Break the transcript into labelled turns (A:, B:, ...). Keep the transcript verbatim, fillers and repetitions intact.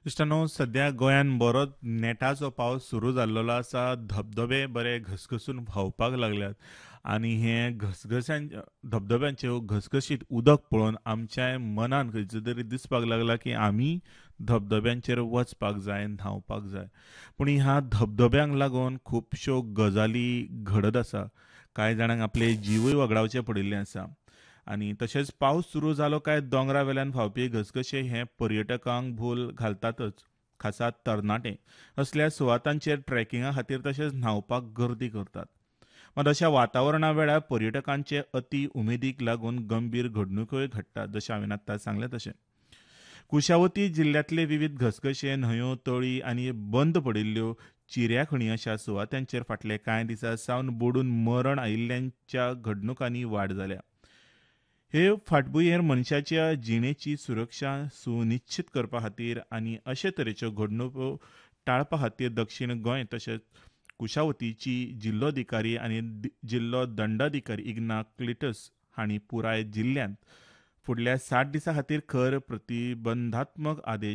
A: इश्टानो सध्या गोंयान बरो नेटाचो पावस सुरू जाल्लो आसा. धबधबे बरे घसघसून व्हांवपाक लागल्यात आनी हे घसघश्यां धबधब्यांचे घसघशीत उदक पळोवन आमच्या मनान खंयचो तरी दिसपाक लागला की आमी धबधब्यांचेर वचपाक जाय, न्हांवपाक जाय. पूण ह्या धबधब्यांक लागून खुबश्यो गजाली घडत आसा. कांय जाणांक आपले जिवूय वगडावचे पडिल्ले आसा. आनी तशेंच पावस सुरू जालो काय दोंगरा वेल्यान व्हांवपी घसघशे हे पर्यटकांक भूल घालतातच. खासा तरणाटे असल्या सुवातांचेर ट्रेकिंगा खातीर तशेंच न्हांवपाक गर्दी करतात. मात अशा वातावरणा वेळार पर्यटकांचे अति उमेदीक लागून गंभीर घडणुकोय घडटात, जशें हांवें आतां सांगलें तशें. कुशावती जिल्ल्यांतले विविध घसघशे, न्हंयो, तळी आनी बंद पडिल्ल्यो चिऱ्या खणी अशा सुवातांचेर फाटले कांय दिसा सावन बुडून मरण आयिल्ल्यांच्या घडणुकांनी वाड जाल्या. हे फाटभुंयेर मनशाच्या जिणेची सुरक्षा सुनिश्चित करपा खातीर आनी अशे तरेच्यो घडणुको टाळपा खातीर दक्षिण गोंय तशेंच कुशावतीची जिल्लोधिकारी आनी जिल्लो दंडाधिकारी इग्ना क्लिटस हांणी पुराय जिल्ल्यांत फुडल्या सात दिसां खातीर खर प्रतिबंधात्मक आदेश